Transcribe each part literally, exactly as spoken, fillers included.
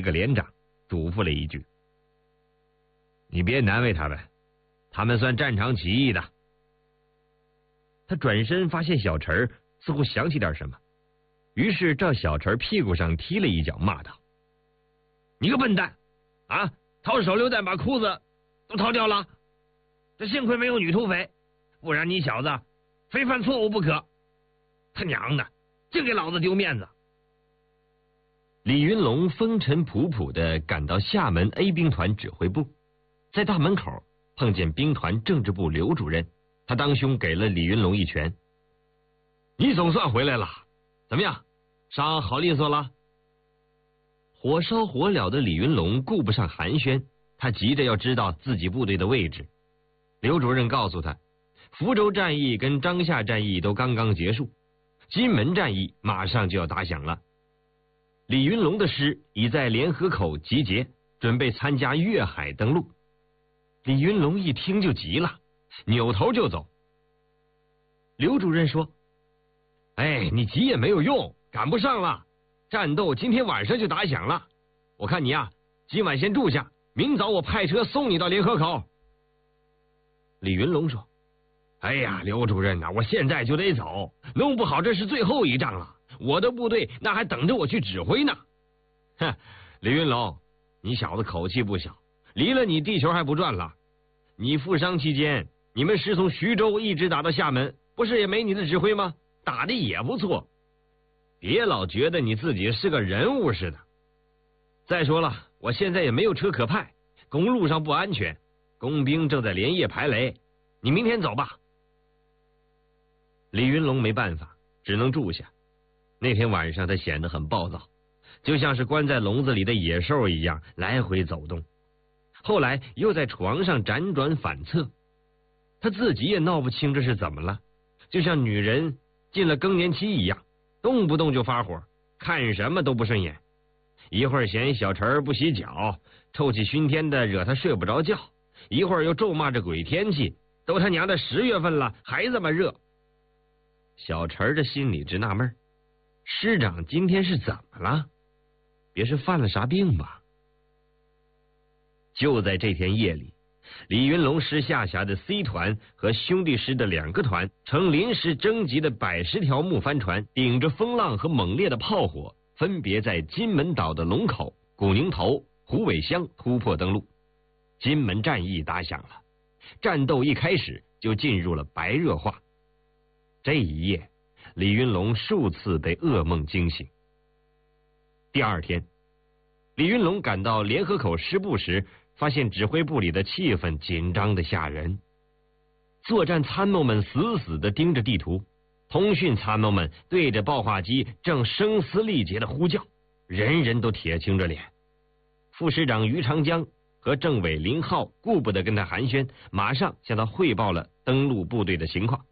个连长，嘱咐了一句：“你别难为他们，他们算战场起义的。”他转身发现小陈似乎想起点什么，于是照小陈屁股上踢了一脚，骂道：“你个笨蛋啊！掏手榴弹把裤子都掏掉了，这幸亏没有女土匪，不然你小子非犯错误不可。他娘的，净给老子丢面子！”李云龙风尘仆仆地赶到厦门 A 兵团指挥部，在大门口碰见兵团政治部刘主任，他当胸给了李云龙一拳：“你总算回来了，怎么样，伤好利索了？”火烧火燎的李云龙顾不上寒暄，他急着要知道自己部队的位置。刘主任告诉他，福州战役跟张夏战役都刚刚结束，金门战役马上就要打响了。李云龙的师已在联合口集结，准备参加粤海登陆。李云龙一听就急了，扭头就走。刘主任说：“哎，你急也没有用，赶不上了。战斗今天晚上就打响了，我看你呀，今晚先住下，明早我派车送你到联合口。”李云龙说：“哎呀，刘主任呐、啊，我现在就得走，弄不好这是最后一仗了，我的部队那还等着我去指挥呢。”哼，李云龙，你小子口气不小，离了你地球还不转了。你负伤期间，你们师从徐州一直打到厦门，不是也没你的指挥吗？打的也不错。别老觉得你自己是个人物似的。再说了，我现在也没有车可派，公路上不安全，工兵正在连夜排雷，你明天走吧。李云龙没办法，只能住下。那天晚上他显得很暴躁，就像是关在笼子里的野兽一样来回走动，后来又在床上辗转反侧，他自己也闹不清这是怎么了，就像女人进了更年期一样，动不动就发火，看什么都不顺眼。一会儿嫌小陈不洗脚，臭气熏天的惹他睡不着觉；一会儿又咒骂着鬼天气，都他娘的十月份了还这么热。小陈的心里直纳闷，师长今天是怎么了？别是犯了啥病吧？就在这天夜里，李云龙师下辖的 C 团和兄弟师的两个团乘临时征集的百十条木帆船，顶着风浪和猛烈的炮火，分别在金门岛的龙口、古宁头、虎尾乡突破登陆。金门战役打响了，战斗一开始就进入了白热化。这一夜，李云龙数次被噩梦惊醒。第二天，李云龙赶到联合口师部时，发现指挥部里的气氛紧张的吓人。作战参谋们死死地盯着地图，通讯参谋们对着报话机正声嘶力竭地呼叫，人人都铁青着脸。副师长于长江和政委林浩顾不得跟他寒暄，马上向他汇报了登陆部队的情况。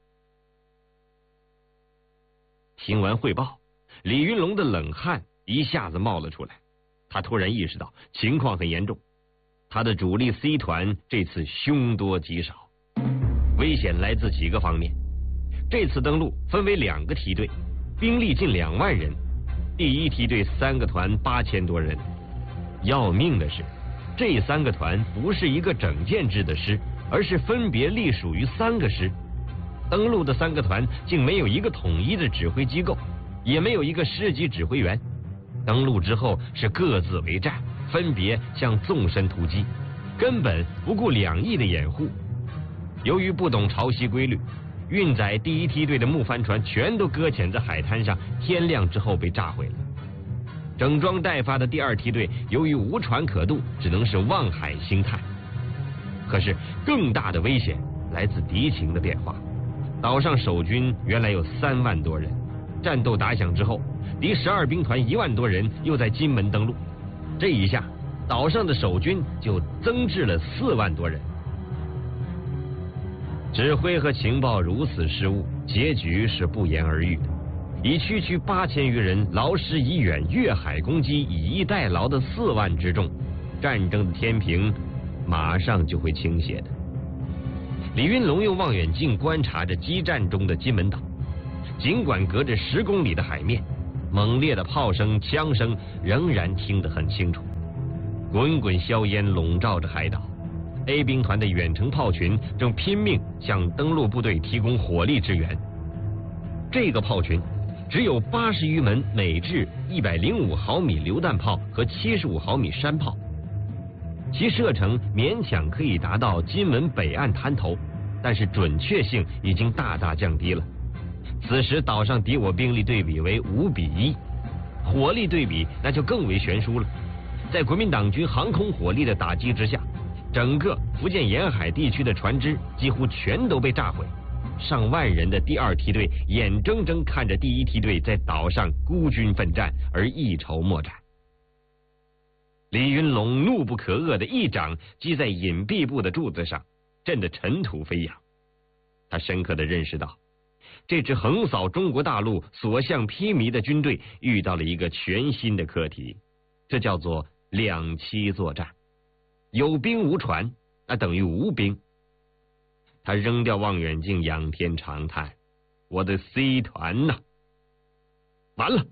听完汇报，李云龙的冷汗一下子冒了出来，他突然意识到情况很严重。他的主力 C 团这次凶多吉少，危险来自几个方面。这次登陆分为两个梯队，兵力近两万人，第一梯队三个团八千多人。要命的是，这三个团不是一个整建制的师，而是分别隶属于三个师。登陆的三个团竟没有一个统一的指挥机构，也没有一个师级指挥员。登陆之后是各自为战，分别向纵深突击，根本不顾两翼的掩护。由于不懂潮汐规律，运载第一梯队的木帆船全都搁浅在海滩上，天亮之后被炸毁了。整装待发的第二梯队由于无船可渡，只能是望海兴叹。可是更大的危险来自敌情的变化。岛上守军原来有三万多人，战斗打响之后，敌十二兵团一万多人又在金门登陆，这一下岛上的守军就增至了四万多人。指挥和情报如此失误，结局是不言而喻的。以区区八千余人劳师已远，越海攻击以逸待劳的四万之众，战争的天平马上就会倾斜的。李云龙用望远镜观察着激战中的金门岛，尽管隔着十公里的海面，猛烈的炮声、枪声仍然听得很清楚。 滚滚硝烟笼罩着海岛。A 兵团的远程炮群正拼命向登陆部队提供火力支援。这个炮群只有八十余门美制一百零五毫米榴弹炮和七十五毫米山炮，其射程勉强可以达到金门北岸滩头，但是准确性已经大大降低了。此时岛上敌我兵力对比为五比一，火力对比那就更为悬殊了。在国民党军航空火力的打击之下，整个福建沿海地区的船只几乎全都被炸毁，上万人的第二梯队眼睁睁看着第一梯队在岛上孤军奋战而一筹莫展。李云龙怒不可遏的一掌击在隐蔽部的柱子上，震得尘土飞扬。他深刻地认识到，这支横扫中国大陆所向披靡的军队遇到了一个全新的课题，这叫做两栖作战。有兵无船，那等于无兵。他扔掉望远镜，仰天长叹：“我的 C 团呐，完了！”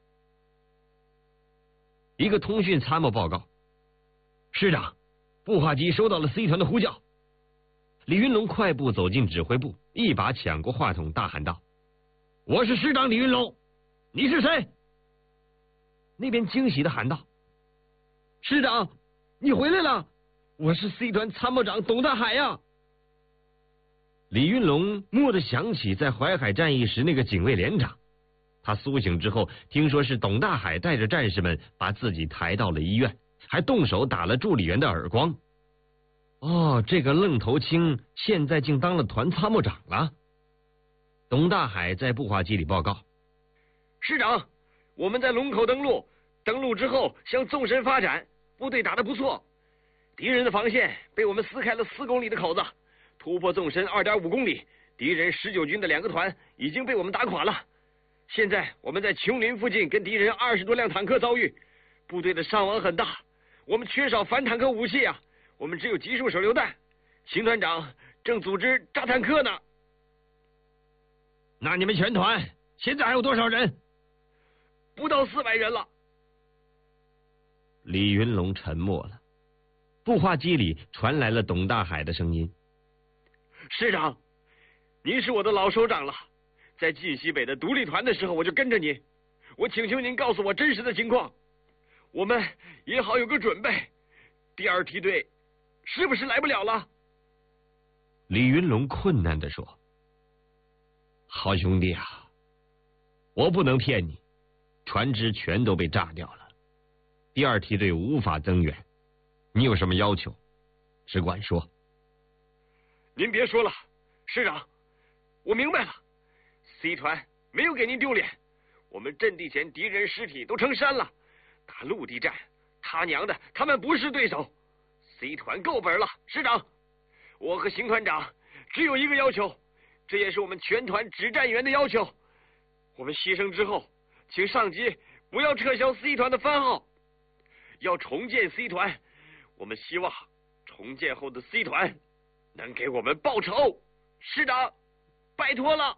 一个通讯参谋报告：“师长，步话机收到了 C 团的呼叫。”李云龙快步走进指挥部，一把抢过话筒，大喊道：“我是师长李云龙，你是谁？”那边惊喜的喊道：“师长，你回来了！我是 C 团参谋长董大海呀！”李云龙蓦地想起在淮海战役时那个警卫连长，他苏醒之后，听说是董大海带着战士们把自己抬到了医院，还动手打了助理员的耳光。哦，这个愣头青现在竟当了团参谋长了。董大海在步话机里报告：“ 师长，我们在龙口登陆，登陆之后向纵深发展，部队打得不错。敌人的防线被我们撕开了四公里的口子，突破纵深二点五公里，敌人十九军的两个团已经被我们打垮了。现在我们在琼林附近跟敌人二十多辆坦克遭遇，部队的伤亡很大，我们缺少反坦克武器啊，我们只有集束手榴弹。邢团长正组织炸坦克呢。”“ 那你们全团现在还有多少人？”“ 不到四百人了。” 李云龙沉默了。步话机里传来了董大海的声音：“ 师长，您是我的老首长了，在晋西北的独立团的时候我就跟着您，我请求您告诉我真实的情况，我们也好有个准备。第二梯队是不是来不了了？” 李云龙困难地说：“好兄弟啊，我不能骗你，船只全都被炸掉了，第二梯队无法增援。你有什么要求，只管说。”“ 您别说了，师长，我明白了。C 团没有给您丢脸，我们阵地前敌人尸体都成山了，打陆地战，他娘的，他们不是对手。C 团够本了，师长，我和邢团长只有一个要求，这也是我们全团指战员的要求。我们牺牲之后，请上级不要撤销 C 团的番号，要重建 C 团。我们希望重建后的 C 团能给我们报仇，师长，拜托了。”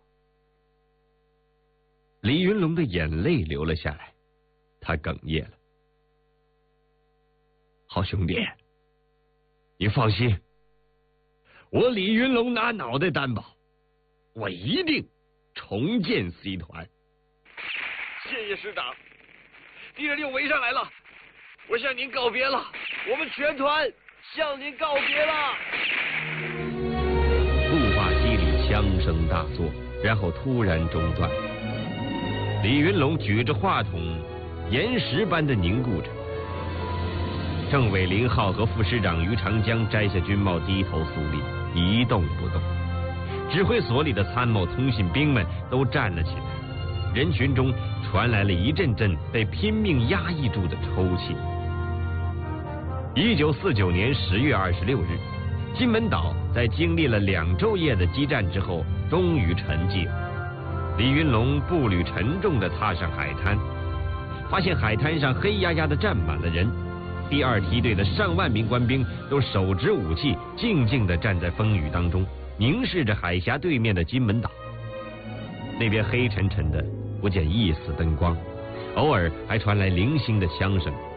李云龙的眼泪流了下来，他哽咽了。“好兄弟，你放心，我李云龙拿脑袋担保，我一定重建 C 团。”“ 谢谢师长，敌人又围上来了，我向您告别了，我们全团向您告别了。” 步话机里枪声大作，然后突然中断。李云龙举着话筒，岩石般的凝固着。政委林浩和副师长于长江摘下军帽，低头肃立，一动不动。指挥所里的参谋、通信兵们都站了起来，人群中传来了一阵阵被拼命压抑住的抽泣。一九四九年十月二十六日，金门岛在经历了两昼夜的激战之后，终于沉寂了。李云龙步履沉重地踏上海滩，发现海滩上黑压压地站满了人。第二梯队的上万名官兵都手执武器，静静地站在风雨当中，凝视着海峡对面的金门岛。那边黑沉沉的，不见一丝灯光，偶尔还传来零星的枪声。